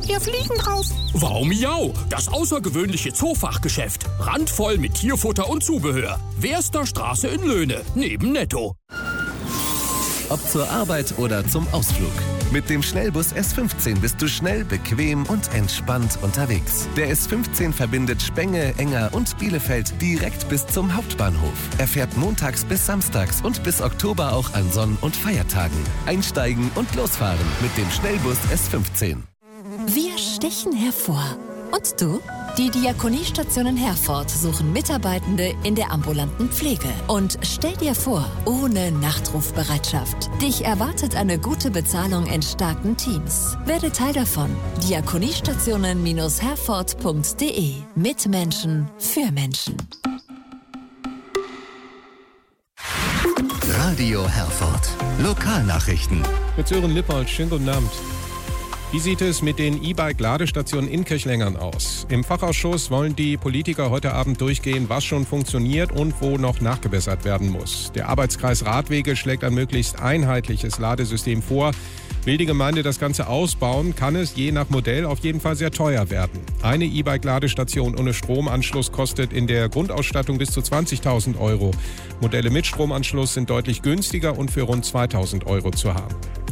hier Fliegen drauf? Wow Miau, das außergewöhnliche Zoofachgeschäft. Randvoll mit Tierfutter und Zubehör. Werster Straße in Löhne, neben Netto. Ob zur Arbeit oder zum Ausflug. Mit dem Schnellbus S15 bist du schnell, bequem und entspannt unterwegs. Der S15 verbindet Spenge, Enger und Bielefeld direkt bis zum Hauptbahnhof. Er fährt montags bis samstags und bis Oktober auch an Sonn- und Feiertagen. Einsteigen und losfahren mit dem Schnellbus S15. Wir stechen hervor. Und du? Die Diakoniestationen Herford suchen Mitarbeitende in der ambulanten Pflege. Und stell dir vor, ohne Nachtrufbereitschaft. Dich erwartet eine gute Bezahlung in starken Teams. Werde Teil davon. Diakoniestationen-herford.de. Mit Menschen, für Menschen. Radio Herford. Lokalnachrichten. Mit Sören Lippold, schönen guten Abend. Wie sieht es mit den E-Bike-Ladestationen in Kirchlengern aus? Im Fachausschuss wollen die Politiker heute Abend durchgehen, was schon funktioniert und wo noch nachgebessert werden muss. Der Arbeitskreis Radwege schlägt ein möglichst einheitliches Ladesystem vor. Will die Gemeinde das Ganze ausbauen, kann es je nach Modell auf jeden Fall sehr teuer werden. Eine E-Bike-Ladestation ohne Stromanschluss kostet in der Grundausstattung bis zu 20.000 €. Modelle mit Stromanschluss sind deutlich günstiger und für rund 2.000 € zu haben.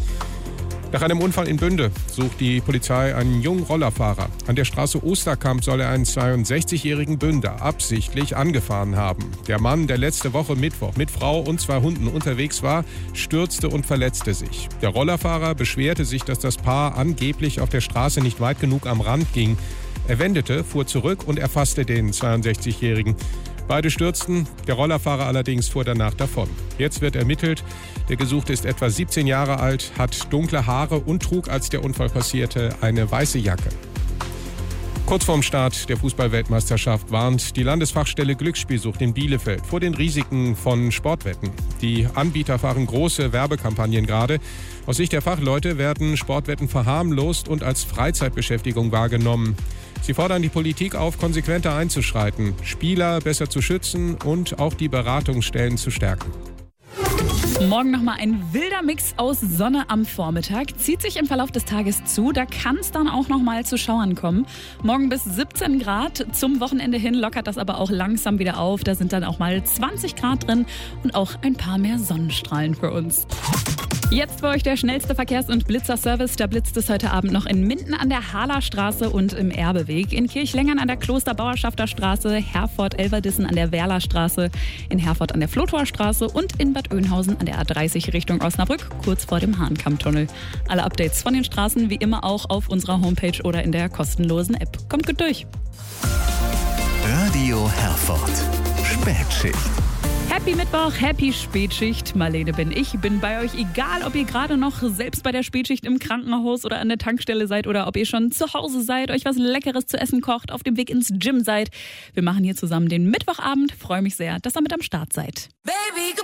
Nach einem Unfall in Bünde sucht die Polizei einen jungen Rollerfahrer. An der Straße Osterkamp soll er einen 62-jährigen Bünder absichtlich angefahren haben. Der Mann, der letzte Woche Mittwoch mit Frau und 2 Hunden unterwegs war, stürzte und verletzte sich. Der Rollerfahrer beschwerte sich, dass das Paar angeblich auf der Straße nicht weit genug am Rand ging. Er wendete, fuhr zurück und erfasste den 62-jährigen. Beide stürzten, der Rollerfahrer allerdings fuhr danach davon. Jetzt wird ermittelt. Der Gesuchte ist etwa 17 Jahre alt, hat dunkle Haare und trug, als der Unfall passierte, eine weiße Jacke. Kurz vorm Start der Fußball-Weltmeisterschaft warnt die Landesfachstelle Glücksspielsucht in Bielefeld vor den Risiken von Sportwetten. Die Anbieter fahren große Werbekampagnen gerade. Aus Sicht der Fachleute werden Sportwetten verharmlost und als Freizeitbeschäftigung wahrgenommen. Sie fordern die Politik auf, konsequenter einzuschreiten, Spieler besser zu schützen und auch die Beratungsstellen zu stärken. Morgen nochmal ein wilder Mix aus Sonne am Vormittag. Zieht sich im Verlauf des Tages zu. Da kann es dann auch nochmal zu Schauern kommen. Morgen bis 17 Grad. Zum Wochenende hin lockert das aber auch langsam wieder auf. Da sind dann auch mal 20 Grad drin und auch ein paar mehr Sonnenstrahlen für uns. Jetzt für euch der schnellste Verkehrs- und Blitzerservice. Da blitzt es heute Abend noch in Minden an der Halerstraße und im Erbeweg, in Kirchlengern an der Klosterbauerschafter Straße, Herford-Elverdissen an der Werlerstraße, in Herford an der Flotower Straße und in Bad Oeynhausen an der A30 Richtung Osnabrück, kurz vor dem Hahnkammtunnel. Alle Updates von den Straßen wie immer auch auf unserer Homepage oder in der kostenlosen App. Kommt gut durch. Radio Herford. Spätschicht. Happy Mittwoch, happy Spätschicht. Marlene bin ich. Bin bei euch, egal ob ihr gerade noch selbst bei der Spätschicht im Krankenhaus oder an der Tankstelle seid oder ob ihr schon zu Hause seid, euch was Leckeres zu essen kocht, auf dem Weg ins Gym seid. Wir machen hier zusammen den Mittwochabend. Freue mich sehr, dass ihr mit am Start seid. Baby,